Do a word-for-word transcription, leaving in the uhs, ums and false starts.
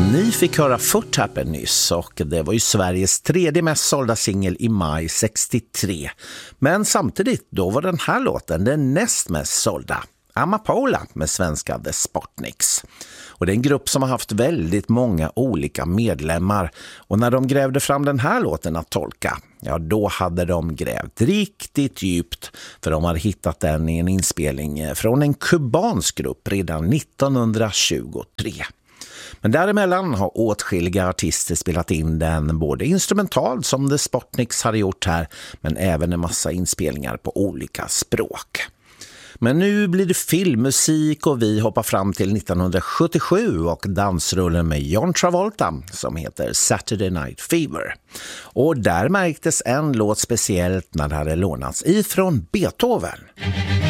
Ni fick höra Foot Tappen nyss och det var ju Sveriges tredje mest sålda singel i maj sextiotre. Men samtidigt då var den här låten den näst mest sålda. Amapola med svenska The Spotniks. Och det är en grupp som har haft väldigt många olika medlemmar. Och när de grävde fram den här låten att tolka, ja då hade de grävt riktigt djupt. För de hade hittat den i en inspelning från en kubansk grupp redan nittonhundratjugotre. Men däremellan har åtskilliga artister spelat in den både instrumentalt som The Spotniks hade gjort här, men även en massa inspelningar på olika språk. Men nu blir det filmmusik och vi hoppar fram till nittonhundrasjuttiosju och dansrullen med John Travolta som heter Saturday Night Fever. Och där märktes en låt speciellt när det hade lånats ifrån Beethoven.